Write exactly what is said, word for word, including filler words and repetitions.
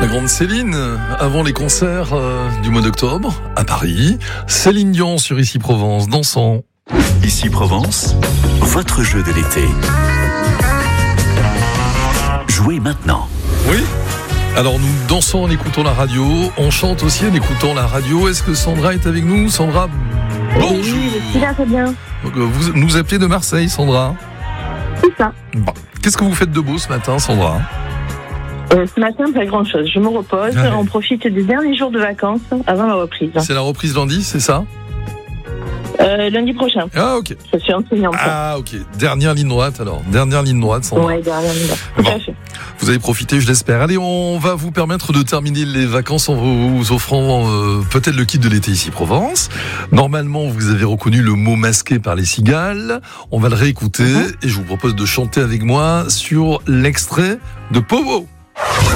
La grande Céline, avant les concerts euh, du mois d'octobre, à Paris. Céline Dion sur Ici Provence, dansant. Ici Provence, votre jeu de l'été. Jouez maintenant. Oui. Alors nous dansons en écoutant la radio, on chante aussi en écoutant la radio. Est-ce que Sandra est avec nous? Sandra, bonjour. Oui, je suis là, très bien. Vous nous appelez de Marseille, Sandra? C'est ça. Bon. Qu'est-ce que vous faites de beau ce matin, Sandra? Euh, ce matin, pas grand-chose. Je me repose. Allez. On profite des derniers jours de vacances avant la reprise. C'est la reprise lundi, c'est ça? Euh, lundi prochain. Ah ok. Je suis enseignante. Ah ok. Dernière ligne droite alors. Dernière ligne droite, Sandra. Ouais, dernière ligne. Tout Bon. à fait. Vous avez profité, je l'espère. Allez, on va vous permettre de terminer les vacances en vous offrant euh, peut-être le kit de l'été Ici Provence. Normalement, vous avez reconnu le mot masqué par les cigales. On va le réécouter Mm-hmm. et je vous propose de chanter avec moi sur l'extrait de Powo.